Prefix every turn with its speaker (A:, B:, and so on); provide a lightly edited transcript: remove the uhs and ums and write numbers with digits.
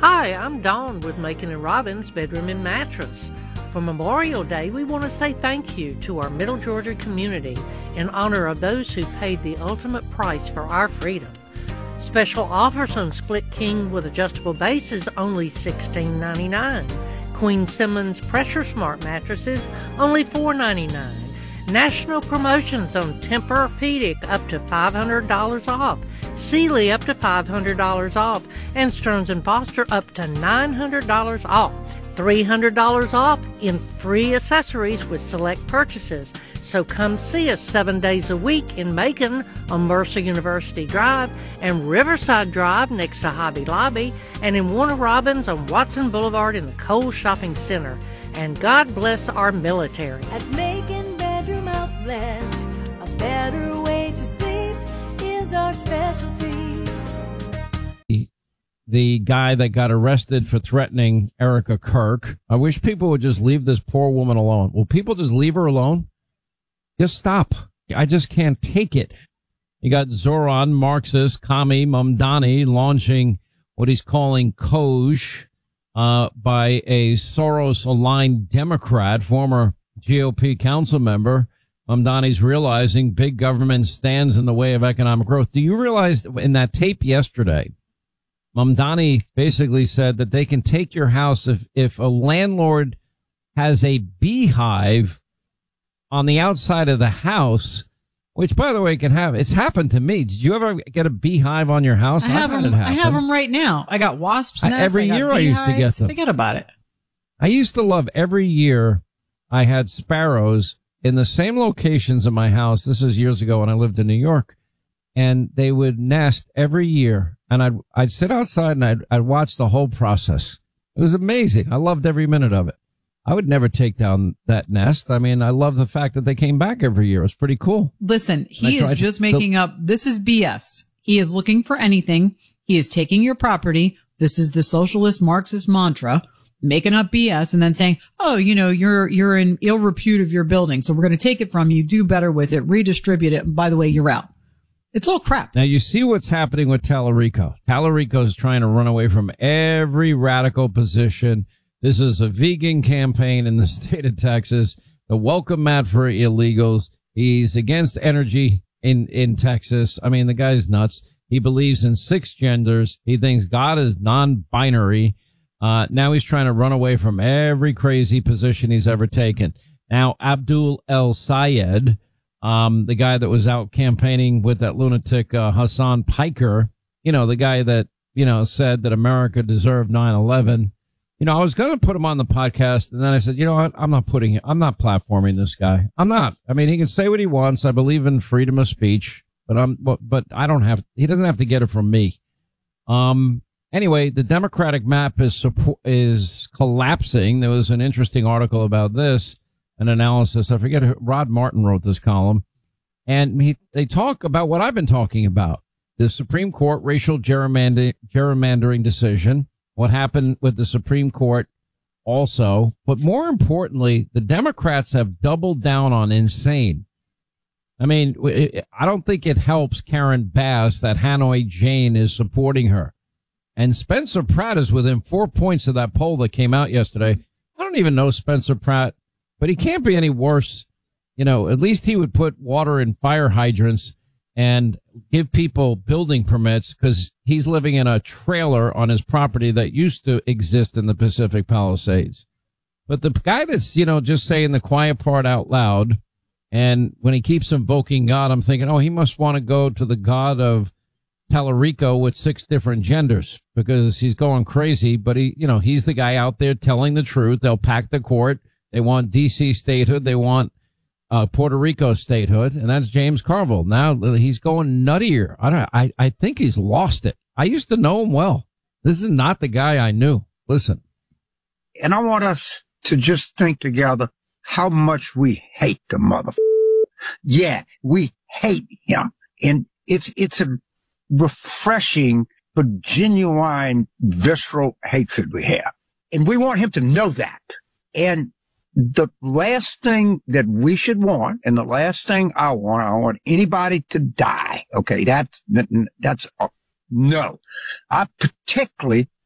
A: Hi, I'm Dawn with Macon and Robbins Bedroom and Mattress. For Memorial Day, we want to say thank you to our Middle Georgia community in honor of those who paid the ultimate price for our freedom. Special offers on Split King with adjustable bases only $16.99. Queen Simmons Pressure Smart mattresses only $4.99. National promotions on Tempur-Pedic up to $500 off. Sealy up to $500 off, and Stearns & Foster up to $900 off. $300 off in free accessories with select purchases. So come see us 7 days a week in Macon on Mercer University Drive and Riverside Drive next to Hobby Lobby, and in Warner Robins on Watson Boulevard in the Kohl's Shopping Center. And God bless our military.
B: At Macon Bedroom Outlet, a better way to sleep is our specialty.
C: The guy that got arrested for threatening Erica Kirk. I wish people would just leave this poor woman alone. Will people just leave her alone? Just stop. I just can't take it. You got Zoran, Marxist, Kami Mamdani launching what he's calling Koj by a Soros-aligned Democrat, former GOP council member. Mamdani's realizing big government stands in the way of economic growth. Do you realize in that tape yesterday, Mamdani basically said that they can take your house if a landlord has a beehive on the outside of the house, which, by the way, can have. It's happened to me. Did you ever get a beehive on your house?
D: I have them right now. I got wasps' nests.
C: Every year I used to get them.
D: Forget about it.
C: I used to love every year I had sparrows in the same locations in my house. This is years ago when I lived in New York, and they would nest every year. And I'd sit outside and I'd watch the whole process. It was amazing. I loved every minute of it. I would never take down that nest. I mean, I love the fact that they came back every year. It was pretty cool.
D: Listen, he is just making up. This is BS. He is looking for anything. He is taking your property. This is the socialist Marxist mantra, making up BS and then saying, oh, you know, you're in ill repute of your building. So we're going to take it from you, do better with it, redistribute it. And by the way, you're out. It's all crap.
C: Now, you see what's happening with Tallarico. Tallarico is trying to run away from every radical position. This is a vegan campaign in the state of Texas, the welcome mat for illegals. He's against energy in Texas. I mean, the guy's nuts. He believes in 6 genders. He thinks God is non-binary. Now he's trying to run away from every crazy position he's ever taken. Now, Abdul El Sayed, the guy that was out campaigning with that lunatic Hassan Piker, you know, the guy that, you know, said that America deserved 9/11. You know, I was going to put him on the podcast, and then I said, you know what, I'm not platforming this guy. I'm not. I mean, he can say what he wants. I believe in freedom of speech, but I don't have, he doesn't have to get it from me. Anyway, the Democratic map is collapsing. There was an interesting article about this, an analysis. I forget who, Rod Martin wrote this column, and they talk about what I've been talking about. The Supreme Court racial gerrymandering decision, what happened with the Supreme Court also, but more importantly, the Democrats have doubled down on insane. I mean, I don't think it helps Karen Bass that Hanoi Jane is supporting her. And Spencer Pratt is within 4 points of that poll that came out yesterday. I don't even know Spencer Pratt, but he can't be any worse. You know, at least he would put water in fire hydrants and give people building permits, because he's living in a trailer on his property that used to exist in the Pacific Palisades. But the guy that's, you know, just saying the quiet part out loud, and when he keeps invoking God, I'm thinking, oh, he must want to go to the God of Tallarico with 6 different genders, because he's going crazy. But he, you know, he's the guy out there telling the truth. They'll pack the court. They want D.C. statehood. They want Puerto Rico statehood, and that's James Carville. Now he's going nuttier. I think he's lost it. I used to know him well. This is not the guy I knew. Listen.
E: And I want us to just think together how much we hate the motherfucker. Yeah, we hate him. And it's a refreshing but genuine visceral hatred we have. And we want him to know that. And the last thing that we should want, and the last thing I want anybody to die. Okay, that's no. I particularly